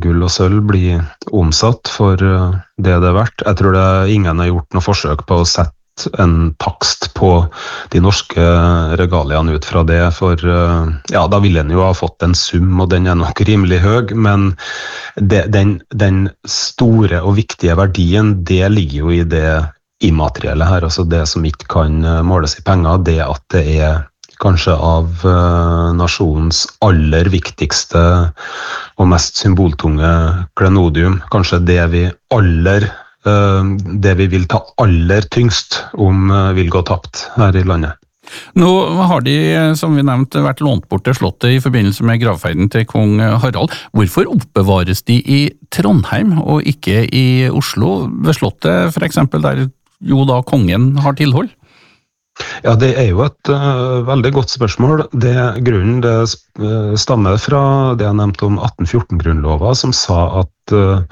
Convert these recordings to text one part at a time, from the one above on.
gull og sølv blir omsatt for det er verdt. Jeg tror ingen har gjort noe forsøk på å sette en takst på de norske regaliene ut fra det, for da ville en jo ha fått en sum, og den er nok rimelig høy, men den store og viktige verdien, det ligger jo i det immaterielle her, altså det som ikke kan måles i penger, det at det er kanskje av nasjonens aller viktigste og mest symboltunge klenodium, kanskje det vi vil ta aller tyngst om vil gå tapt her i landet. Nå har de, som vi nevnte, vært lånt bort til slottet i forbindelse med gravferden til kong Harald. Hvorfor oppbevares de i Trondheim og ikke i Oslo, ved slottet for eksempel, der jo da kongen har tilhold? Ja, det er jo et veldig godt spørsmål. Grunnen stammer fra det jeg nevnte om 1814-grunnlova, som sa at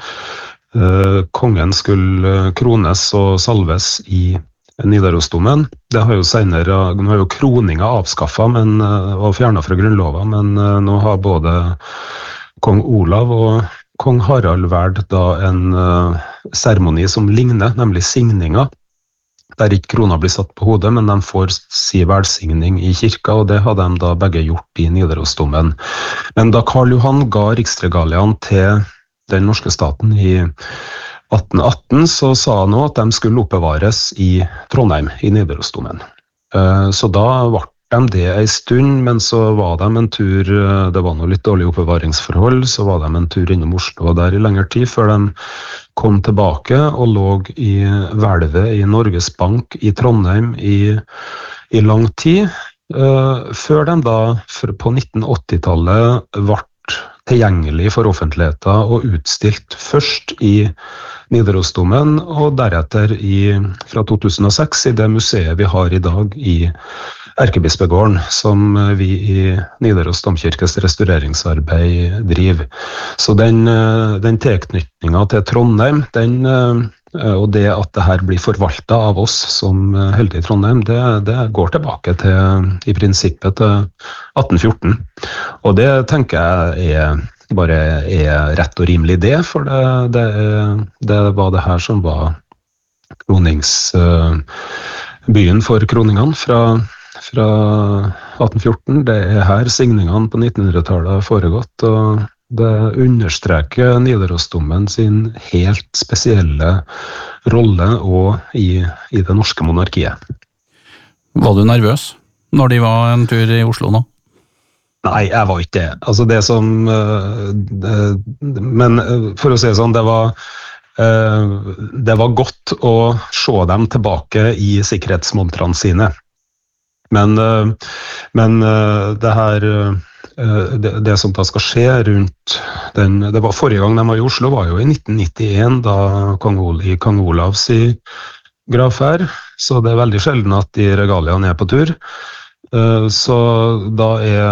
kongen skulle krones og salves i Nidarosdomen. Det har jo senere, nå har jo kroninga avskaffet og fjernet fra grunnlova, men nå har både kong Olav og kong Harald valgt da en seremoni som ligner, nemlig signinga, der ikke krona blir satt på hodet, men de får si velsigning i kirka, og det har de da begge gjort i Nidarosdomen. Men da Karl Johan ga riksregaliene til den norske staten i 1818, så sa han også at de skulle oppbevares i Trondheim, i Nidarosdomen. Så da ble de det en stund, men så var de en tur, det var noe litt dårlig oppbevaringsforhold, så var de en tur innom Oslo og der i lengre tid, før de kom tilbake og lå i hvelvet i Norges Bank i Trondheim i lang tid, før de da på 1980-tallet ble tilgjengelig for offentligheten og utstilt først i Nidarosdomen og deretter fra 2006 i det museet vi har i dag i Erkebispegården, som vi i Nidaros Domkirkes restaureringsarbeid driver. Så den tilknytningen til Trondheim, og det at det her blir forvaltet av oss som holder i Trondheim, det går tilbake til, i prinsippet, til 1814. Og det tenker jeg bare er rett og rimelig det, for det var det her som var kroningsbyen for kroningene fra 1814. Det er her signingene på 1900-tallet har foregått, og det understreker Nidarosdomen sin helt spesielle rolle og i det norske monarkiet. Var du nervøs når de var en tur i Oslo nå? Nei, jeg var ikke det. Altså det som men for å si det sånn, det var godt å se dem tilbake i sikkerhetsmontrene sine. Men det her det som da skal skje rundt det var forrige gang de var i Oslo, var jo i 1991 da i kong Olavs gravferd, så det er veldig sjelden at de regaliene er på tur. Så da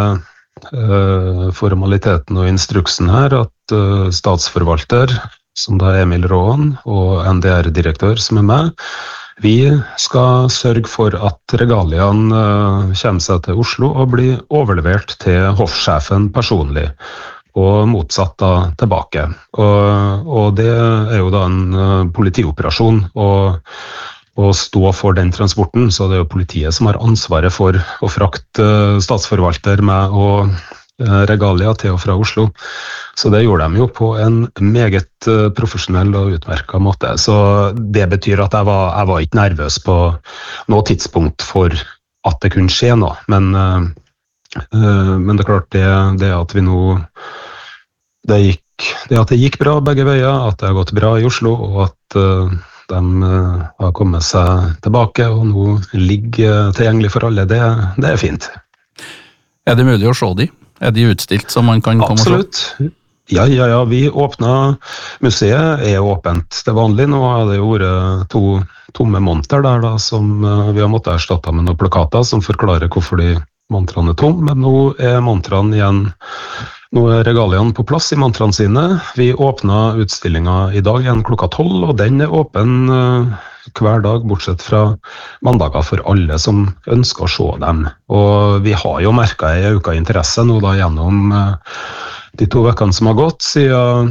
formaliteten og instruksen her at statsforvalter, som da er Emil Råen, og NDR-direktør som er med, vi skal sørge for at regaliene kommer seg til Oslo og blir overlevert til hoffsjefen personlig, og motsatt da tilbake. Og det er jo da en politioperasjon å stå for den transporten, så det er jo politiet som har ansvaret for å frakte statsforvalter med og regalia til og fra Oslo. Så det gjorde de jo på en meget profesjonell og utmerket måte. Så det betyr at jeg var ikke nervøs på noe tidspunkt for at det kunne skje noe. Men det er klart det at vi nå det gikk bra begge veier, at det har gått bra i Oslo, og at de har kommet seg tilbake og nå ligger tilgjengelig for alle, det er fint. Er det mulig å se de? Er de utstilt så man kan komme og se? Absolutt. Ja, vi åpnet, museet er åpent til vanlig. Nå har det jo vært 2 tomme monter der da, som vi har måttet erstatte med noen plakater som forklarer hvorfor de montrene er tomme, men nå er montrene igjen. Nå er regaliene på plass i montrene sine. Vi åpnet utstillingen i dag igjen klokka 12, og den er åpen hver dag, bortsett fra mandager for alle som ønsker å se dem. Og vi har jo merket en økt interesse nå da gjennom de 2 ukene som har gått, siden